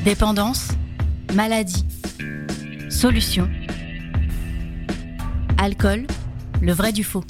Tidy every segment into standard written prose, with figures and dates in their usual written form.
Dépendance, maladie, solution. Alcool, le vrai du faux.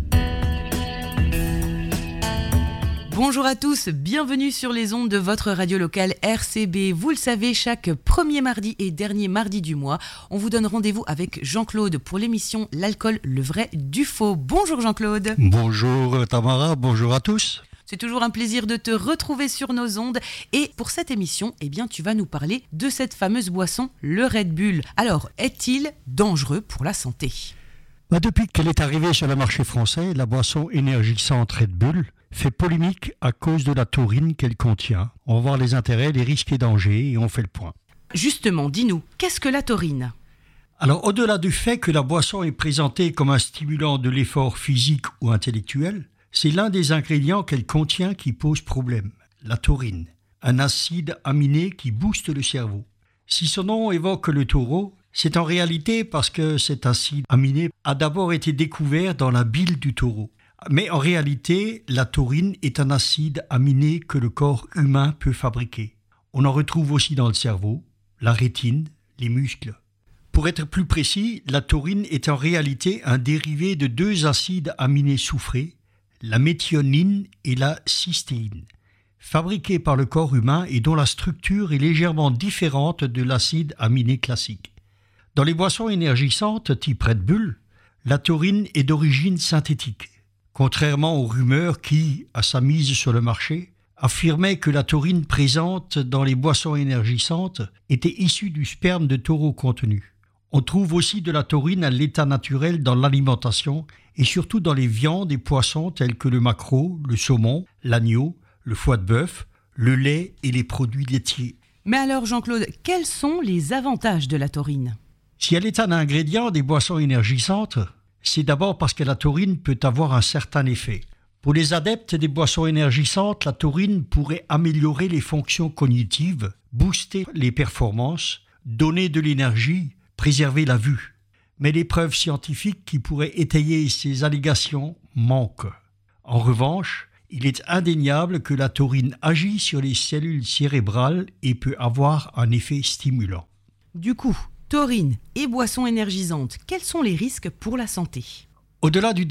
Bonjour à tous, bienvenue sur les ondes de votre radio locale RCB. Vous le savez, chaque premier mardi et dernier mardi du mois, on vous donne rendez-vous avec Jean-Claude pour l'émission L'alcool, le vrai du faux. Bonjour Jean-Claude. Bonjour Tamara, bonjour à tous. C'est toujours un plaisir de te retrouver sur nos ondes. Et pour cette émission, tu vas nous parler de cette fameuse boisson, le Red Bull. Alors, est-il dangereux pour la santé ? Depuis qu'elle est arrivée sur le marché français, la boisson énergisante Red Bull fait polémique à cause de la taurine qu'elle contient. On va voir les intérêts, les risques et dangers et on fait le point. Justement, dis-nous, qu'est-ce que la taurine ? Alors, au-delà du fait que la boisson est présentée comme un stimulant de l'effort physique ou intellectuel, c'est l'un des ingrédients qu'elle contient qui pose problème, la taurine, un acide aminé qui booste le cerveau. Si son nom évoque le taureau, c'est en réalité parce que cet acide aminé a d'abord été découvert dans la bile du taureau. Mais en réalité, la taurine est un acide aminé que le corps humain peut fabriquer. On en retrouve aussi dans le cerveau, la rétine, les muscles. Pour être plus précis, la taurine est en réalité un dérivé de deux acides aminés soufrés, la méthionine et la cystéine, fabriqués par le corps humain et dont la structure est légèrement différente de l'acide aminé classique. Dans les boissons énergisantes type Red Bull, la taurine est d'origine synthétique. Contrairement aux rumeurs qui, à sa mise sur le marché, affirmaient que la taurine présente dans les boissons énergisantes était issue du sperme de taureau contenu. On trouve aussi de la taurine à l'état naturel dans l'alimentation et surtout dans les viandes et poissons tels que le maquereau, le saumon, l'agneau, le foie de bœuf, le lait et les produits laitiers. Mais alors Jean-Claude, quels sont les avantages de la taurine ? Si elle est un ingrédient des boissons énergisantes, c'est d'abord parce que la taurine peut avoir un certain effet. Pour les adeptes des boissons énergisantes, la taurine pourrait améliorer les fonctions cognitives, booster les performances, donner de l'énergie, préserver la vue. Mais les preuves scientifiques qui pourraient étayer ces allégations manquent. En revanche, il est indéniable que la taurine agit sur les cellules cérébrales et peut avoir un effet stimulant. Du coup, taurine et boissons énergisantes, quels sont les risques pour la santé ? Au-delà du